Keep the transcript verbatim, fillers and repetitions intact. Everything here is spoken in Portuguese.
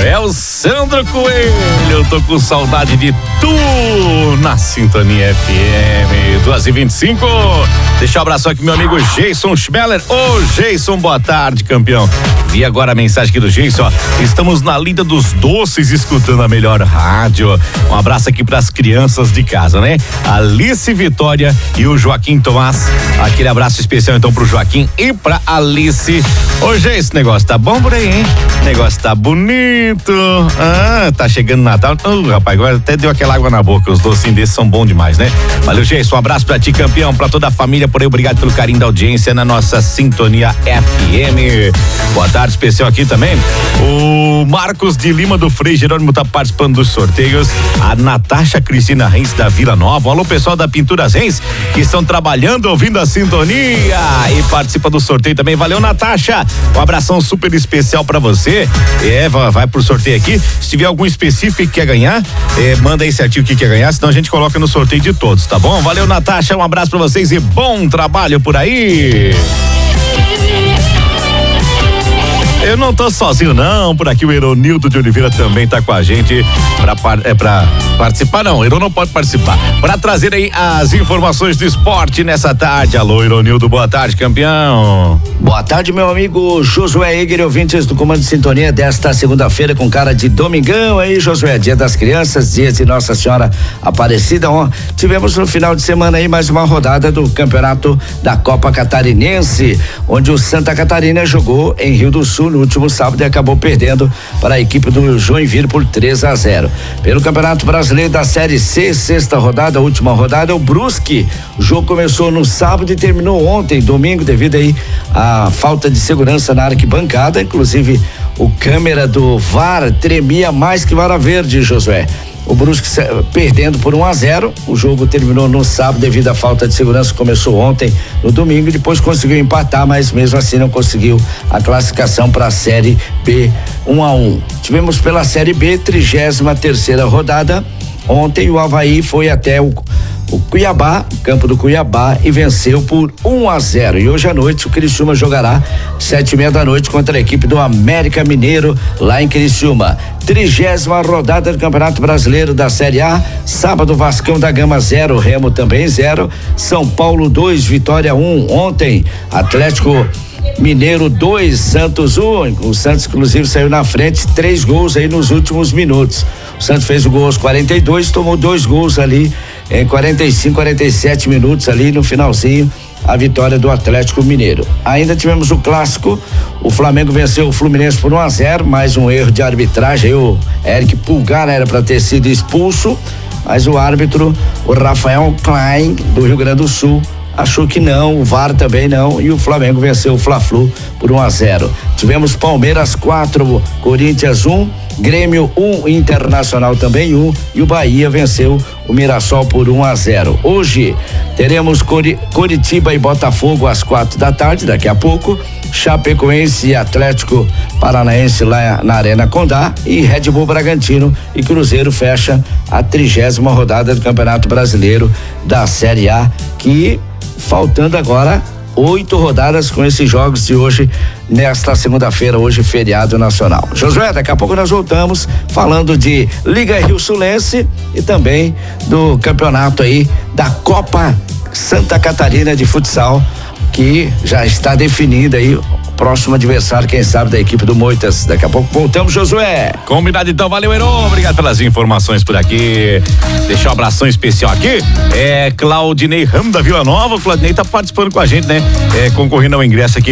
É o Sandro Coelho, eu tô com saudade de tu na Sintonia F M, duas e vinte e cinco. Deixa um abraço aqui meu amigo Jason Schmeller. Ô Jason, boa tarde, campeão. Vi agora a mensagem aqui do Jason, ó. Estamos na Linda dos Doces, escutando a melhor rádio. Um abraço aqui pras crianças de casa, né? Alice Vitória e o Joaquim Tomás. Aquele abraço especial então pro Joaquim e pra Alice. Ô Jason, esse negócio tá bom por aí, hein? O negócio tá bonito. Ah, tá chegando Natal. Uh, rapaz, agora até deu aquela água na boca. Os docinhos desses são bons demais, né? Valeu, Jason. Um abraço pra ti, campeão, pra toda a família por aí. Obrigado pelo carinho da audiência na nossa Sintonia F M. Boa tarde especial aqui também. O Marcos de Lima do Frei Jerônimo tá participando dos sorteios. A Natasha Cristina Reis da Vila Nova. Alô, pessoal da Pinturas Reis que estão trabalhando, ouvindo a Sintonia e participa do sorteio também. Valeu, Natasha. Um abração super especial pra você. É, vai, vai pro sorteio aqui. Se tiver algum específico que quer ganhar, é, manda aí certinho o que quer ganhar, senão a gente coloca no sorteio de todos, tá bom? Valeu, Natasha. Um abraço pra vocês e bom trabalho por aí. Eu não tô sozinho não, por aqui o Eronildo de Oliveira também tá com a gente pra, é, pra participar, não, Eron não pode participar, pra trazer aí as informações do esporte nessa tarde. Alô, Eronildo, boa tarde, campeão. Boa tarde, meu amigo Josué Eger, ouvintes do Comando de Sintonia desta segunda-feira com cara de domingão aí, Josué, dia das crianças, dia de Nossa Senhora Aparecida. Ó, tivemos no final de semana aí mais uma rodada do campeonato da Copa Catarinense, onde o Santa Catarina jogou em Rio do Sul no último sábado e acabou perdendo para a equipe do Joinville por três a zero. Pelo Campeonato Brasileiro da Série C, sexta rodada, última rodada, o Brusque. O jogo começou no sábado e terminou ontem, domingo, devido aí à falta de segurança na arquibancada. Inclusive, o câmera do V A R tremia mais que vara verde, Josué. O Brusque perdendo por um a zero, o jogo terminou no sábado devido à falta de segurança, começou ontem no domingo e depois conseguiu empatar, mas mesmo assim não conseguiu a classificação para a Série B um a um. Tivemos pela Série B, trigésima terceira rodada. Ontem o Avaí foi até o O Cuiabá, campo do Cuiabá, e venceu por um a zero. E hoje à noite o Criciúma jogará sete e meia da noite contra a equipe do América Mineiro lá em Criciúma. Trigésima rodada do Campeonato Brasileiro da Série A. Sábado, Vascão da Gama zero, Remo também zero. São Paulo dois, Vitória um. Ontem, Atlético Mineiro dois, Santos um. O Santos inclusive saiu na frente, três gols aí nos últimos minutos. O Santos fez o gol aos quarenta e dois, tomou dois gols ali em quarenta e cinco, quarenta e sete minutos ali no finalzinho, a vitória do Atlético Mineiro. Ainda tivemos o clássico, o Flamengo venceu o Fluminense por um a zero, mais um erro de arbitragem, o Eric Pulgar era para ter sido expulso, mas o árbitro, o Rafael Klein, do Rio Grande do Sul, achou que não, o V A R também não, e o Flamengo venceu o Fla-Flu por um a zero. Tivemos Palmeiras quatro, Corinthians um, Grêmio um, Internacional também um, e o Bahia venceu o Mirassol por um a zero. Hoje teremos Cori- Coritiba e Botafogo às quatro da tarde, daqui a pouco, Chapecoense e Atlético Paranaense lá na Arena Condá, e Red Bull Bragantino e Cruzeiro fecha a trigésima rodada do Campeonato Brasileiro da Série A, que faltando agora oito rodadas com esses jogos de hoje, nesta segunda-feira, hoje feriado nacional. Josué, daqui a pouco nós voltamos falando de Liga Rio Sulense e também do campeonato aí da Copa Santa Catarina de futsal, que já está definido aí o próximo adversário, quem sabe, da equipe do Moitas. Daqui a pouco voltamos, Josué. Combinado então, valeu, Heron, obrigado pelas informações por aqui. Deixar um abração especial aqui, é Claudinei Ramos da Vila Nova. O Claudinei tá participando com a gente, né? É, concorrendo ao ingresso aqui